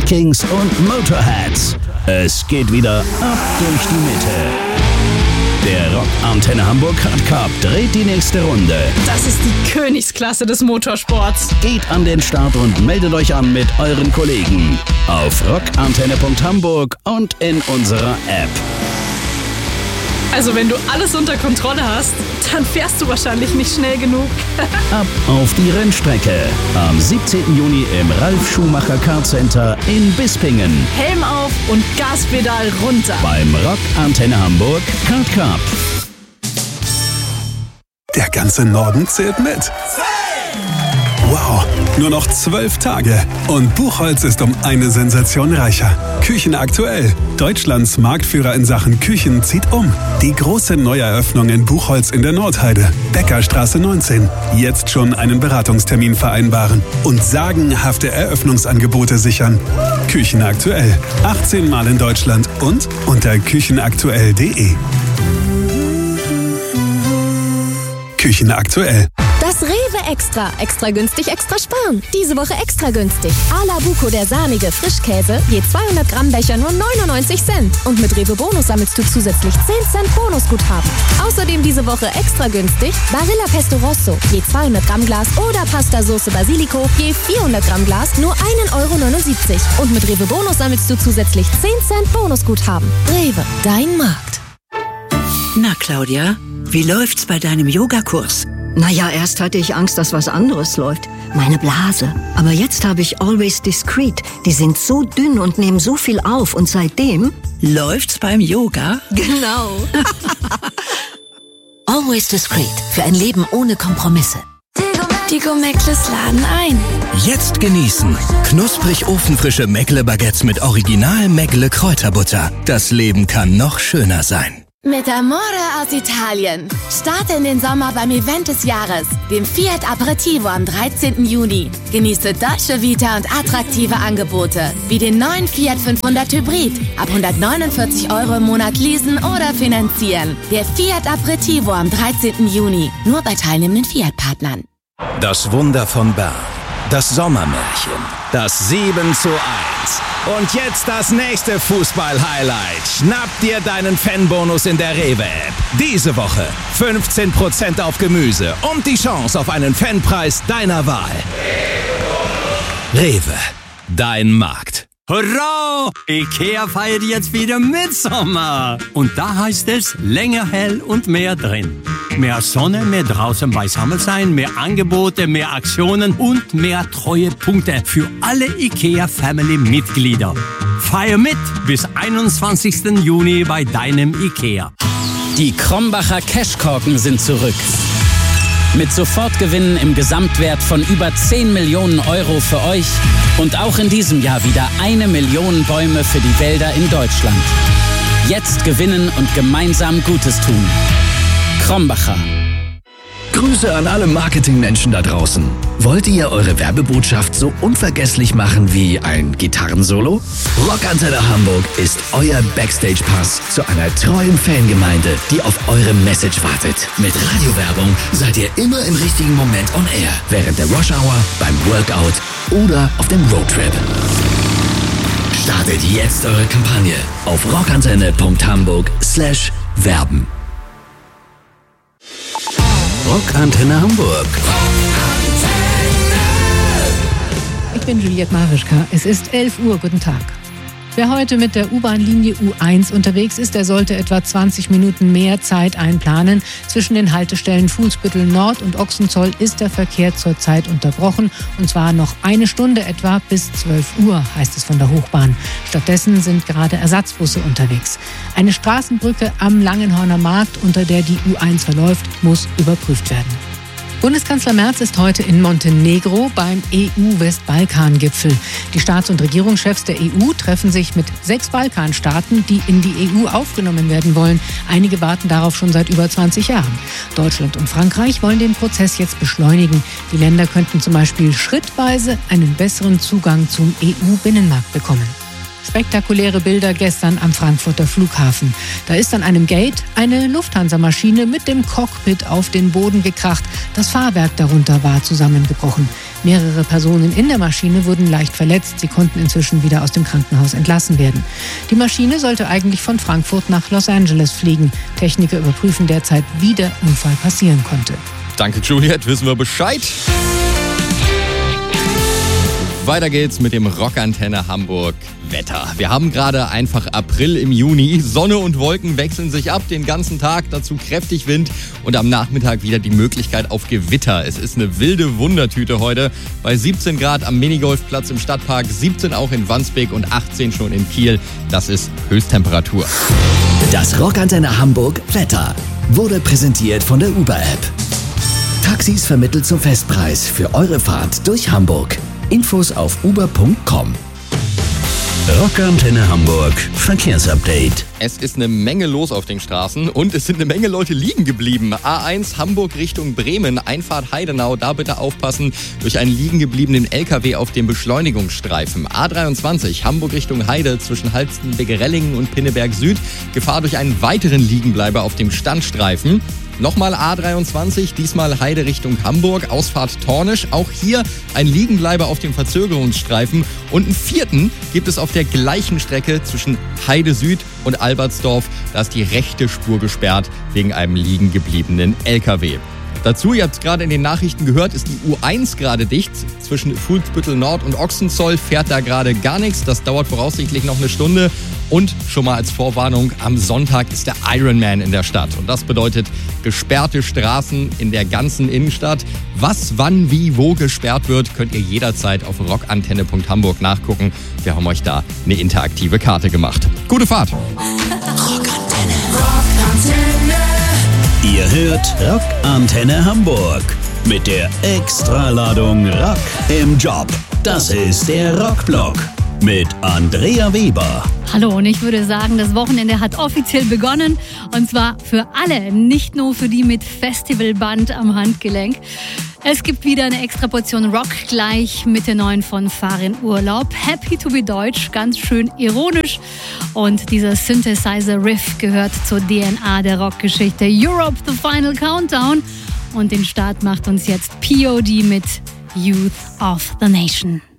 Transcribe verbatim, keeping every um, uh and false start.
Rockings und Motorheads. Es geht wieder ab durch die Mitte. Der Rock Antenne Hamburg Hard Cup dreht die nächste Runde. Das ist die Königsklasse des Motorsports. Geht an den Start und meldet euch an mit euren Kollegen auf rockantenne punkt hamburg und in unserer App. Also wenn du alles unter Kontrolle hast, dann fährst du wahrscheinlich nicht schnell genug. Ab auf die Rennstrecke. Am siebzehnten Juni im Ralf Schumacher Car Center in Bispingen. Helm auf und Gaspedal runter. Beim Rock Antenne Hamburg Hard Cup. Der ganze Norden zählt mit. Wow, nur noch zwölf Tage und Buchholz ist um eine Sensation reicher. Küchen aktuell. Deutschlands Marktführer in Sachen Küchen zieht um. Die große Neueröffnung in Buchholz in der Nordheide. Bäckerstraße neunzehn. Jetzt schon einen Beratungstermin vereinbaren und sagenhafte Eröffnungsangebote sichern. Küchen aktuell. achtzehn Mal in Deutschland und unter küchenaktuell punkt de. Küchen aktuell. Das Rewe Extra. Extra günstig, extra sparen. Diese Woche extra günstig. A-la Buco, der sahnige Frischkäse. Je zweihundert Gramm Becher nur neunundneunzig Cent. Und mit Rewe Bonus sammelst du zusätzlich zehn Cent Bonusguthaben. Außerdem diese Woche extra günstig Barilla Pesto Rosso. Je zweihundert Gramm Glas oder Pasta Soße Basilico. Je vierhundert Gramm Glas nur ein Euro neunundsiebzig. Und mit Rewe Bonus sammelst du zusätzlich zehn Cent Bonusguthaben. Rewe, dein Markt. Na Claudia, wie läuft's bei deinem Yogakurs? Naja, erst hatte ich Angst, dass was anderes läuft. Meine Blase. Aber jetzt habe ich Always Discreet. Die sind so dünn und nehmen so viel auf. Und seitdem... Läuft's beim Yoga? Genau. Always Discreet. Für ein Leben ohne Kompromisse. Die Go-Meckles laden ein. Jetzt genießen. Knusprig ofenfrische Meckle-Baguettes mit Original Meckle-Kräuterbutter. Das Leben kann noch schöner sein. Mit Amore aus Italien. Starte in den Sommer beim Event des Jahres, dem Fiat Aperitivo am dreizehnten Juni. Genieße Dolce Vita und attraktive Angebote, wie den neuen Fiat fünfhundert Hybrid. Ab hundertneunundvierzig Euro im Monat leasen oder finanzieren. Der Fiat Aperitivo am dreizehnten Juni. Nur bei teilnehmenden Fiat-Partnern. Das Wunder von Bern. Das Sommermärchen. Das sieben zu eins. Und jetzt das nächste Fußball-Highlight. Schnapp dir deinen Fanbonus in der Rewe-App. Diese Woche fünfzehn Prozent auf Gemüse und die Chance auf einen Fanpreis deiner Wahl. Rewe, dein Markt. Hurra! Ikea feiert jetzt wieder Mitsommer. Und da heißt es länger hell und mehr drin. Mehr Sonne, mehr draußen beisammen sein, mehr Angebote, mehr Aktionen und mehr Treuepunkte für alle Ikea-Family-Mitglieder. Feier mit bis einundzwanzigsten Juni bei deinem Ikea. Die Krombacher Cashkorken sind zurück. Mit Sofortgewinnen im Gesamtwert von über zehn Millionen Euro für euch und auch in diesem Jahr wieder eine Million Bäume für die Wälder in Deutschland. Jetzt gewinnen und gemeinsam Gutes tun. Krombacher. Grüße an alle Marketingmenschen da draußen. Wollt ihr eure Werbebotschaft so unvergesslich machen wie ein Gitarrensolo? Rockantenne Hamburg ist euer Backstage-Pass zu einer treuen Fangemeinde, die auf eure Message wartet. Mit Radiowerbung seid ihr immer im richtigen Moment on air. Während der Rush-Hour, beim Workout oder auf dem Roadtrip. Startet jetzt eure Kampagne auf rockantenne punkt hamburg slash werben. Rockantenne Hamburg. Ich bin Juliette Marischka. Es ist elf Uhr. Guten Tag. Wer heute mit der U-Bahn-Linie U eins unterwegs ist, der sollte etwa zwanzig Minuten mehr Zeit einplanen. Zwischen den Haltestellen Fuhlsbüttel Nord und Ochsenzoll ist der Verkehr zurzeit unterbrochen. Und zwar noch eine Stunde etwa bis zwölf Uhr, heißt es von der Hochbahn. Stattdessen sind gerade Ersatzbusse unterwegs. Eine Straßenbrücke am Langenhorner Markt, unter der die U eins verläuft, muss überprüft werden. Bundeskanzler Merz ist heute in Montenegro beim E U-Westbalkan-Gipfel. Die Staats- und Regierungschefs der E U treffen sich mit sechs Balkanstaaten, die in die E U aufgenommen werden wollen. Einige warten darauf schon seit über zwanzig Jahren. Deutschland und Frankreich wollen den Prozess jetzt beschleunigen. Die Länder könnten zum Beispiel schrittweise einen besseren Zugang zum E U-Binnenmarkt bekommen. Spektakuläre Bilder gestern am Frankfurter Flughafen. Da ist an einem Gate eine Lufthansa-Maschine mit dem Cockpit auf den Boden gekracht. Das Fahrwerk darunter war zusammengebrochen. Mehrere Personen in der Maschine wurden leicht verletzt. Sie konnten inzwischen wieder aus dem Krankenhaus entlassen werden. Die Maschine sollte eigentlich von Frankfurt nach Los Angeles fliegen. Techniker überprüfen derzeit, wie der Unfall passieren konnte. Danke, Juliette, wissen wir Bescheid. Weiter geht's mit dem Rockantenne Hamburg Wetter. Wir haben gerade einfach April im Juni. Sonne und Wolken wechseln sich ab den ganzen Tag, dazu kräftig Wind und am Nachmittag wieder die Möglichkeit auf Gewitter. Es ist eine wilde Wundertüte heute. Bei siebzehn Grad am Minigolfplatz im Stadtpark, siebzehn auch in Wandsbek und achtzehn schon in Kiel. Das ist Höchsttemperatur. Das Rockantenne Hamburg Wetter wurde präsentiert von der Uber-App. Taxis vermittelt zum Festpreis für eure Fahrt durch Hamburg. Infos auf uber punkt com. Rockantenne Hamburg Verkehrsupdate. Es ist eine Menge los auf den Straßen und es sind eine Menge Leute liegen geblieben. A eins Hamburg Richtung Bremen, Einfahrt Heidenau, da bitte aufpassen durch einen liegen gebliebenen L K W auf dem Beschleunigungsstreifen. A dreiundzwanzig Hamburg Richtung Heide zwischen Halstenbecke-Rellingen und Pinneberg Süd, Gefahr durch einen weiteren Liegenbleiber auf dem Standstreifen. Nochmal A dreiundzwanzig, diesmal Heide Richtung Hamburg, Ausfahrt Tornisch. Auch hier ein Liegenbleiber auf dem Verzögerungsstreifen. Und einen vierten gibt es auf der gleichen Strecke zwischen Heide Süd und Albertsdorf. Da ist die rechte Spur gesperrt wegen einem liegen gebliebenen L K W. Dazu, ihr habt es gerade in den Nachrichten gehört, ist die U eins gerade dicht. Zwischen Fuhlsbüttel Nord und Ochsenzoll fährt da gerade gar nichts. Das dauert voraussichtlich noch eine Stunde. Und schon mal als Vorwarnung, am Sonntag ist der Ironman in der Stadt. Und das bedeutet gesperrte Straßen in der ganzen Innenstadt. Was, wann, wie, wo gesperrt wird, könnt ihr jederzeit auf rockantenne punkt hamburg nachgucken. Wir haben euch da eine interaktive Karte gemacht. Gute Fahrt! Rockantenne. Rockantenne. Ihr hört Rockantenne Hamburg mit der Extraladung Rock im Job. Das ist der Rockblock mit Andrea Weber. Hallo, und ich würde sagen, das Wochenende hat offiziell begonnen. Und zwar für alle, nicht nur für die mit Festivalband am Handgelenk. Es gibt wieder eine extra Portion Rock gleich mit der neuen von Farin Urlaub. Happy to be Deutsch, ganz schön ironisch. Und dieser Synthesizer-Riff gehört zur D N A der Rockgeschichte. Europe, the Final Countdown. Und den Start macht uns jetzt P O D mit Youth of the Nation.